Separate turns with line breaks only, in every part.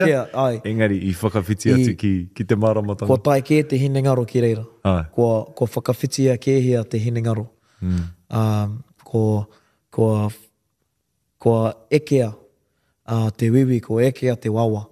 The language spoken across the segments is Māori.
ai.
Engari, I whakawhiti atu ki te maramatanga.
Ko tai kē te hinengaro ki reira.
Ai.
Ko whakawhitia kēhia te hinengaro. Ko ekea te wiwi, ko ekea te wawa.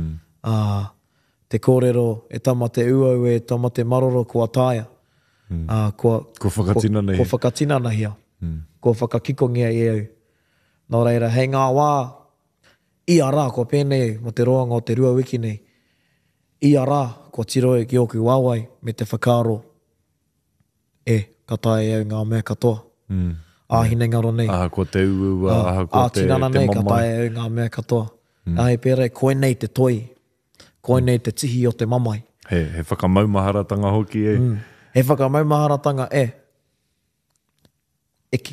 Te kōrero e tama te uau, e tama te maroro kua tāia.
Ko whakatinana
Ko whakatinana hia. Ko whakakikongia i au. Nō reira, hei ngā wā, i a rā, ko pēnei, mo te roanga o te rua wiki nei. I a rā, ko tiroe ki oku wāwai, me te whakaaro. Ka tae au ngā mea katoa. Hinengaro nei.
Aha ko te uu, aha ko te
tinana nei, ka
mamai.
tae au ngā mea katoa. Hei pērai, koe nei te toi. Koe nei te tihi o te mamai.
He whakamaumaharatanga hoki
He whakamaumaharatanga eke.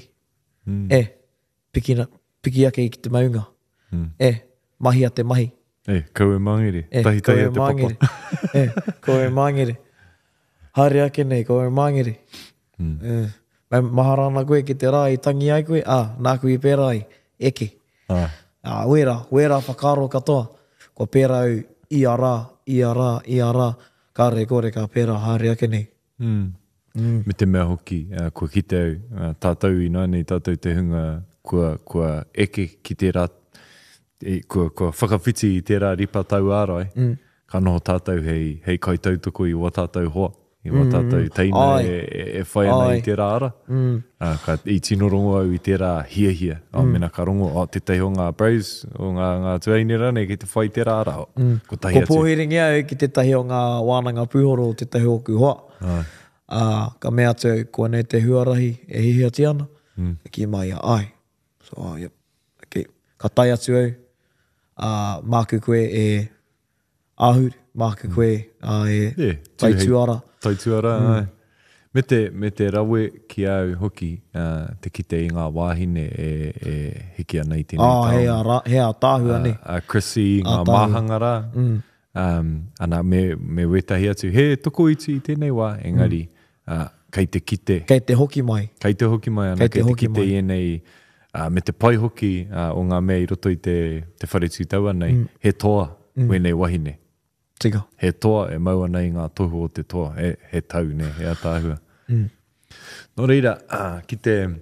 Piki ake i ki te maunga. Mahi a te mahi.
Kau e mangere. Tahi
Koe
a te papa.
Koe e mangere. Haere ake nei, koe e mangere. Maharana koe ki te rā i tangi ai koe. Nā koe i pēra ai. Eke. Wera whakaro katoa. Ko pēra au i a rā. Kāre kore ka pēra haere ake nei.
Me te mea hoki, kua kite au, tātou i nai tātou te hunga, kua eke ki te rā, kua whakawhiti i te rā ripa tau ārai, ka noho tātou hei kai tautoko i wa tātou hoa, i wa tātou teina e whai ana i te rā ara. Ka i tino rongo au i te rā hia, mena ka rongo, te o ngā bros, o ngā tuaini rane ki te whai te rā ara. Ko
pōhiringi au ki te tahi o ngā wānanga pūhoro o te tahi o ku hoa. Ka mea atu, kua nei te huarahi e hihia ti ana, ki mai ai. So, ka tai atu au, māku koe e ahuru, māku koe e taituara.
Taituara, Me te rawe ki au hoki, te kite i ngā wāhine e hiki ana i tēnei tau.
Hea tāhua ne.
Chrissy, ngā mahangara. Ana me wetahi atu, he toko itu i tēnei wā, engari, kei te kite.
Kei te hoki mai.
Kei te hoki mai, ana kei te kite i enei, me te pai hoki o ngā mea i roto i te wharetu taua nei, he toa wenei wahine.
Tika.
He toa e maua nei ngā tohu o te toa, he tau ne, he atāhua. Nō reira, ki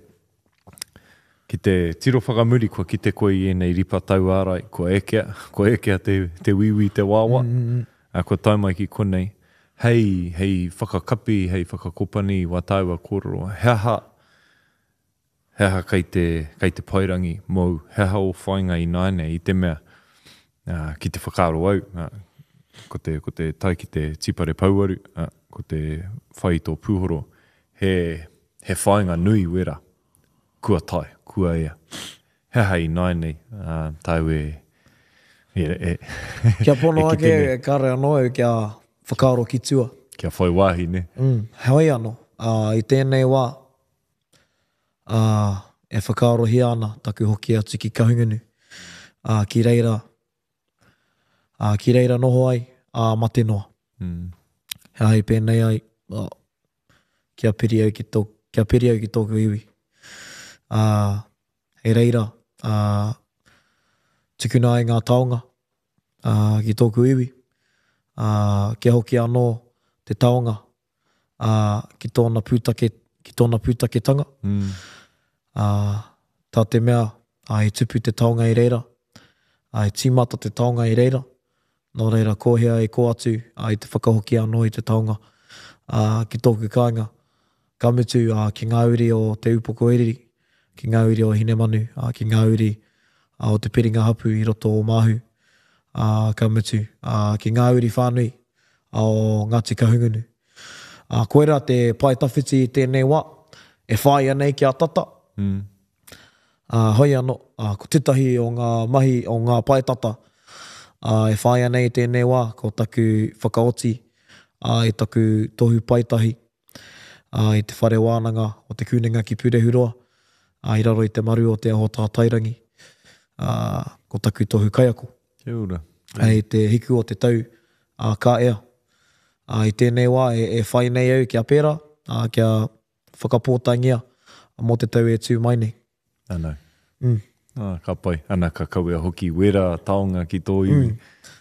te tiro whakamuri, kua ki te koe i enei ripa tau ārai, kua ekea te wiwi te wawa, kua taumai ki konei, hei whakakapi, hei whakakopani wa taua kōrero, heha kei te pairangi mou, heha o whainga i naine i te mea, ki te whakaaro au, ko te tai ki te tipare pauaru, ko te whai tō pūhoro, he whainga nui wera, kua tai, kua ea. Heha i naine, tau
Kia pono ake kare anō au kia whakaaro ki tua.
Kia whai wāhi, ne?
Hoi anō. I tēnei wā, e whakaaro hi ana, taku hoki atu ki kahungunu. Ki reira noho ai, mate noa. Hei pēnei ai, kia piri au ki tōku iwi. Hei reira, tukuna ai ngā taonga ki tōku iwi. Kia hoki anō te taonga ki tōna pūtaketanga. Tā te mea, i tupu te taonga i reira. I tīmata te taonga i reira. Nō reira, kōhea e ko atu i te whakahoki anō i te taonga. Ki tōku kāinga, ka mutu ki ngā uri o te upoko eriri, ki ngā uri o Hinemanu, ki ngā uri o te piringa hapu i roto o Māhu. Ka mutu ki ngā uri whānui o Ngāti Kahungunu. Koera te pai tawhiti i tēnei wā, e whai anei ki a tata. Hoi anō, ko titahi o ngā mahi o ngā pai tata, e whai anei tēnei wā, ko taku whakaoti, i taku tohu paitahi, i te whare wānanga o te kūninga ki Purehuroa, i raro i te maru o te aho tātairangi, ko taku tohu kaiako.
Kia ora.
Hei te hiku o te tau, ka ea. I tēnei wā, e whai nei au kia pēra, kia whakapōtangia, mō te tau e tū mai nei.
Anau. Ka pai, ana ka kauea hoki wera taonga ki tō iwi.